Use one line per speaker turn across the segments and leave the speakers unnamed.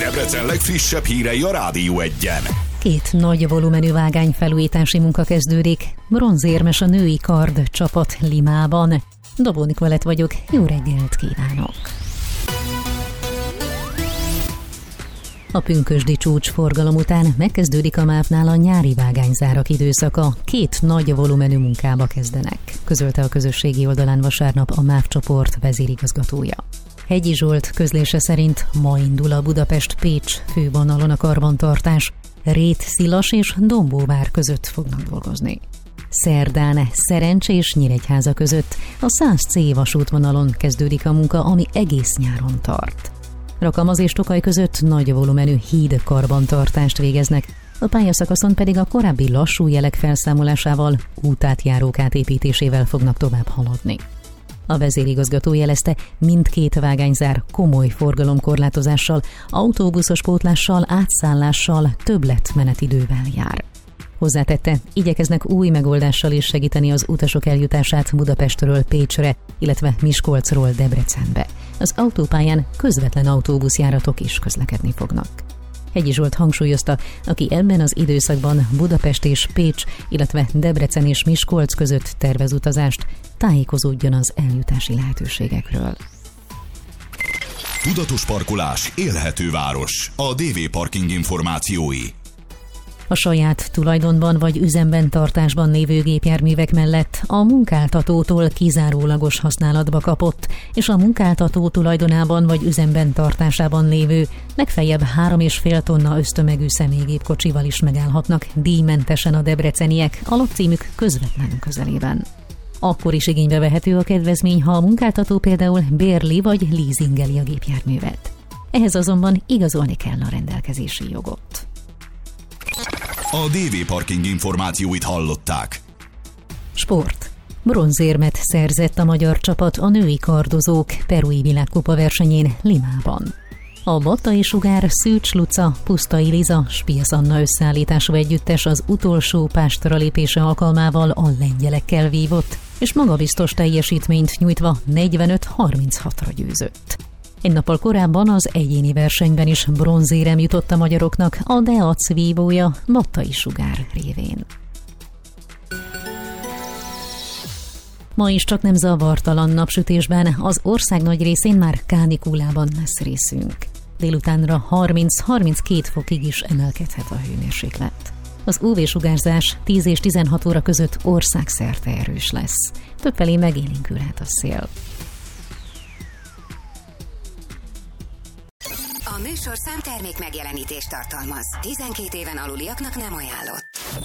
Debrecen legfrissebb hírei a Rádió Egyen.
2 nagy volumenű vágányfelújítási munka kezdődik. Bronzérmes a női kard csapat Limában. Dobó Nikolett vagyok, jó reggelt kívánok! A pünkösdi csúcsforgalom után megkezdődik a MÁV-nál a nyári vágányzárak időszaka. 2 nagy volumenű munkába kezdenek, közölte a közösségi oldalán vasárnap a MÁV csoport vezérigazgatója. Hegyi Zsolt közlése szerint ma indul a Budapest-Pécs fővonalon a karbantartás. Rét, Szilas és Dombóvár között fognak dolgozni. Szerdán Szerencs és Nyíregyháza között a 100C vasútvonalon kezdődik a munka, ami egész nyáron tart. Rakamaz és Tokaj között nagy volumenű híd karbantartást végeznek, a pályaszakaszon pedig a korábbi lassú jelek felszámolásával, útátjárók átépítésével fognak tovább haladni. A vezérigazgató jelezte, mindkét vágányzár komoly forgalomkorlátozással, autóbuszos pótlással, átszállással, többletmenetidővel jár. Hozzátette, igyekeznek új megoldással is segíteni az utasok eljutását Budapestről Pécsre, illetve Miskolcról Debrecenbe. Az autópályán közvetlen autóbuszjáratok is közlekedni fognak. Hegyi Zsolt hangsúlyozta, aki ebben az időszakban Budapest és Pécs, illetve Debrecen és Miskolc között tervez utazást, tájékozódjon az eljutási lehetőségekről.
Tudatos parkolás, élhető város. A DV Parking információi.
A saját tulajdonban vagy üzemben tartásban lévő gépjárművek mellett a munkáltatótól kizárólagos használatba kapott, és a munkáltató tulajdonában vagy üzemben tartásában lévő legfeljebb 3,5 tonna ösztömegű személygépkocsival is megállhatnak díjmentesen a debreceniek a lakcímük közvetlen közelében. Akkor is igénybe vehető a kedvezmény, ha a munkáltató például bérli vagy leasingeli a gépjárművet. Ehhez azonban igazolni kell a rendelkezési jogot.
A DV Parking információit hallották.
Sport. Bronzérmet szerzett a magyar csapat a női kardozók perui világkupa versenyén Limában. A Battai Sugár, Szűcs Luca, Pusztai Liza, Spiesz Anna összeállítású együttes az utolsó pástra lépése alkalmával a lengyelekkel vívott, és magabiztos teljesítményt nyújtva 45-36-ra győzött. Egy nappal korábban az egyéni versenyben is bronzérem jutott a magyaroknak a Deac vívója Battai Sugár révén. Ma is csak nem zavartalan napsütésben, az ország nagy részén már kánikulában lesz részünk. Délutánra 30-32 fokig is emelkedhet a hőmérséklet. Az UV-sugárzás 10 és 16 óra között országszerte erős lesz. Többfelé megélénkülhet a szél.
A műsorszám termék megjelenítést tartalmaz. 12 éven aluliaknak nem ajánlott.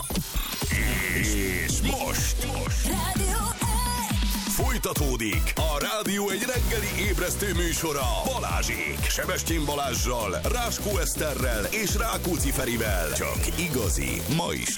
És most
Rádió
folytatódik a Rádió egy reggeli ébresztő műsora Balázsék. Sebestyén Balázssal, Ráskó Eszterrel és Rákóczi Ferivel. Csak igazi, ma is